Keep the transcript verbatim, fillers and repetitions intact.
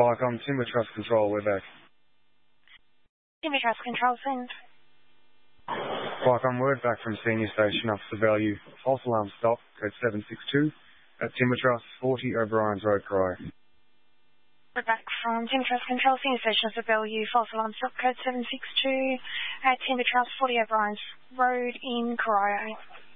Viacom, Timber Trust Control, we're back. Timber Trust Control, send. Viacom, word back from Senior Station, Officer Value, false alarm stop, code seven six two, at Timber Trust, forty O'Brien's Road, Corio. We're back from Timber Trust Control, Senior Station of Bellevue, false alarm stop, code seven six two, at Timber Trust, forty O'Brien's Road in Corio.